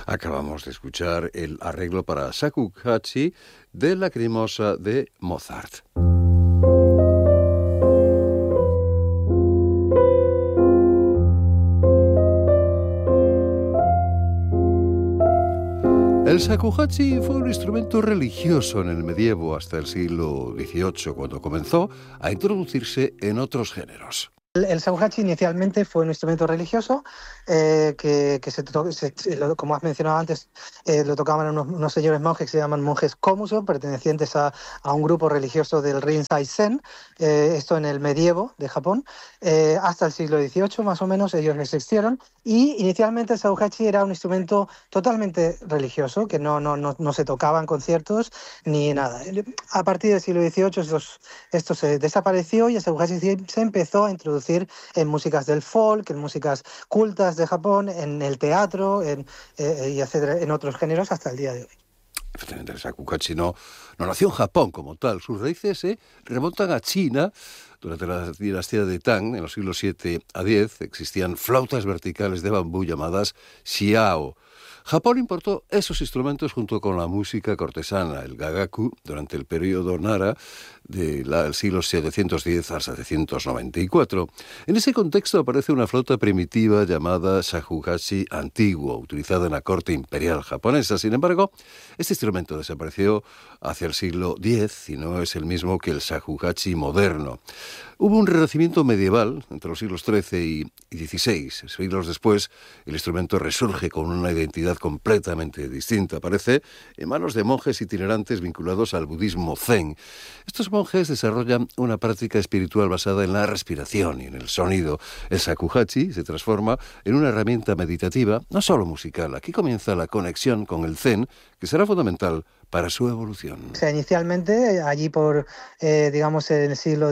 Acabamos de escuchar el arreglo para shakuhachi de Lacrimosa de Mozart. El shakuhachi fue un instrumento religioso en el medievo hasta el siglo XVIII, cuando comenzó a introducirse en otros géneros. El shakuhachi inicialmente fue un instrumento religioso como has mencionado antes, lo tocaban unos señores monjes que se llaman monjes Komuso, pertenecientes a un grupo religioso del Rinzai Zen, esto en el medievo de Japón, hasta el siglo XVIII más o menos ellos existieron, y inicialmente el shakuhachi era un instrumento totalmente religioso, que no se tocaba en conciertos ni nada. A partir del siglo XVIII esto se desapareció y el shakuhachi se empezó a introducir en músicas del folk, en músicas cultas de Japón, en el teatro, y etcétera, en otros géneros hasta el día de hoy. Efectivamente, el shakuhachi no nació en Japón como tal. Sus raíces se remontan a China. Durante la dinastía de Tang, en los siglos 7 a 10, existían flautas verticales de bambú llamadas xiao. Japón importó esos instrumentos junto con la música cortesana, el gagaku, durante el periodo Nara del siglo 710 a 794. En ese contexto aparece una flauta primitiva llamada shakuhachi antiguo, utilizada en la corte imperial japonesa. Sin embargo, este instrumento desapareció hacia el siglo X y no es el mismo que el shakuhachi moderno. Hubo un renacimiento medieval entre los siglos XIII y XVI. Siglos después, el instrumento resurge con una identidad completamente distinta. Aparece en manos de monjes itinerantes vinculados al budismo zen. Estos monjes desarrollan una práctica espiritual basada en la respiración y en el sonido. El shakuhachi se transforma en una herramienta meditativa, no solo musical. Aquí comienza la conexión con el zen, que será fundamental para su evolución. O sea, inicialmente, allí por, digamos, en el siglo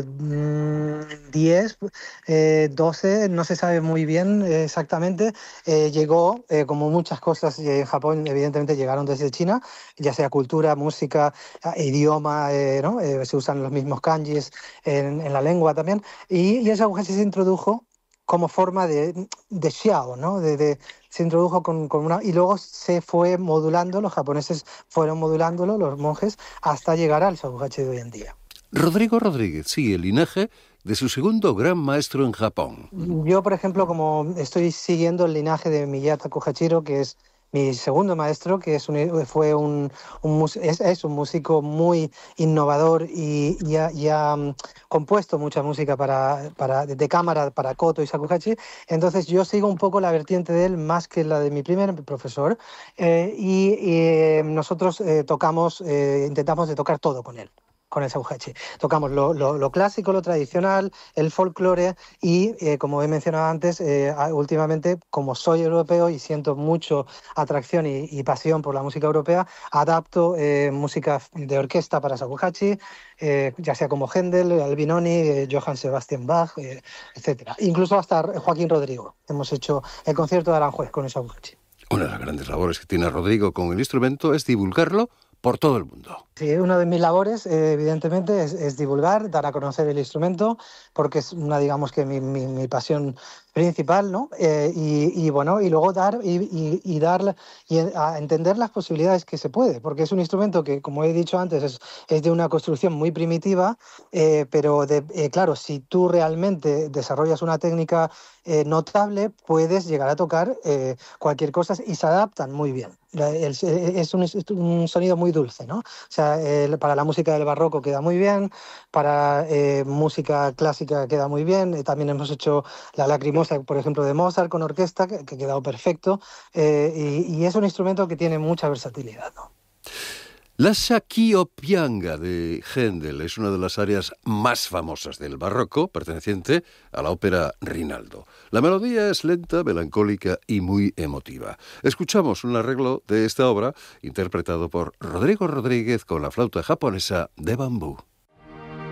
X, XII, no se sabe muy bien exactamente, llegó, como muchas cosas en Japón, evidentemente llegaron desde China, ya sea cultura, música, idioma, ¿no? Se usan los mismos kanjis en la lengua también, y el shakuhachi se introdujo como forma de xiao, ¿no? Se introdujo con una... Y luego se fue modulando, los japoneses fueron modulándolo, los monjes, hasta llegar al shakuhachi de hoy en día. Rodrigo Rodríguez sigue el linaje de su segundo gran maestro en Japón. Yo, por ejemplo, como estoy siguiendo el linaje de Miyata Kohachiro, que es mi segundo maestro, que es un músico muy innovador y ha compuesto mucha música de cámara para koto y shakuhachi. Entonces yo sigo un poco la vertiente de él más que la de mi primer profesor, nosotros intentamos de tocar todo con él, con el shakuhachi. Tocamos lo clásico, lo tradicional, el folclore y, como he mencionado antes, últimamente, como soy europeo y siento mucho atracción y pasión por la música europea, adapto música de orquesta para shakuhachi, ya sea como Händel, Albinoni, Johann Sebastian Bach, etcétera. Incluso hasta Joaquín Rodrigo. Hemos hecho el concierto de Aranjuez con el shakuhachi. Una de las grandes labores que tiene Rodrigo con el instrumento es divulgarlo por todo el mundo. Sí, una de mis labores, evidentemente, es divulgar, dar a conocer el instrumento, porque es digamos que mi pasión principal, ¿no? Y luego dar a entender las posibilidades que se puede, porque es un instrumento que, como he dicho antes, es de una construcción muy primitiva, pero claro, si tú realmente desarrollas una técnica notable, puedes llegar a tocar cualquier cosa y se adaptan muy bien. Es un sonido muy dulce, ¿no? O sea, para la música del barroco queda muy bien, para música clásica queda muy bien. También hemos hecho la Lacrimosa, por ejemplo, de Mozart con orquesta, que ha quedado perfecto. Y es un instrumento que tiene mucha versatilidad, ¿no? La Shakiopianga de Händel es una de las áreas más famosas del barroco, perteneciente a la ópera Rinaldo. La melodía es lenta, melancólica y muy emotiva. Escuchamos un arreglo de esta obra interpretado por Rodrigo Rodríguez con la flauta japonesa de bambú.